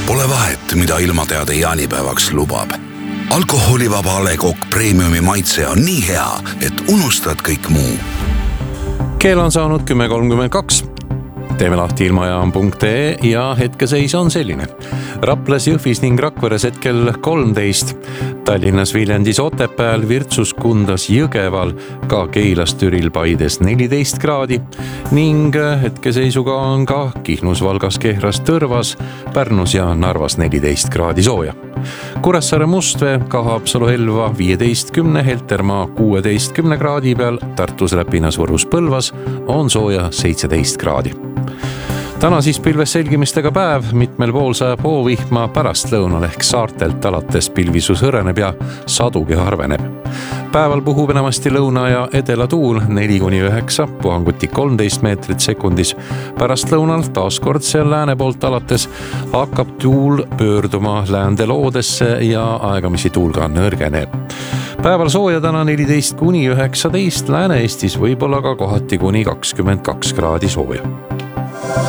Pole vahet, mida ilmateade jaanipäevaks lubab. Alkoholivaba A. Le Coq Premiumi maitse on nii hea, et unustad kõik muu. Keel on saanud 10.32. Teeme lahti ilmajaam.ee ja hetkeseis on selline. Raplas, Jõhvis ning Rakveres hetkel 13. Tallinnas, Viljandis, Otepääl, Virtsus, Kundas, Jõgeval, ka Keilas, Türil, Paides 14 kraadi ning hetkeseisuga on ka Kihnus, Valgas, Kehras, Tõrvas, Pärnus ja Narvas 14 kraadi sooja. Kuressaare, Mustvee, ka Haapsalu, Elva 15, Heltermaa 16 kraadi peal, Tartus, Räpinas, Võrus, Põlvas on sooja 17 kraadi. Täna siis pilves selgimistega päev, mitmel pool sajab hoovihma, pärast lõunal ehk saartelt alates pilvisus hõreneb ja sadugi harveneb. Päeval puhub enamasti lõuna ja edela tuul 4-9, puhanguti 13 meetrit sekundis. Pärast lõunal taaskord seal lääne poolt alates hakkab tuul pöörduma läände loodesse ja aegamisi tuul ka nõrgeneb. Päeval sooja täna 14-19, Lääne-Eestis võib olla ka kohati kuni 22 kraadi sooja.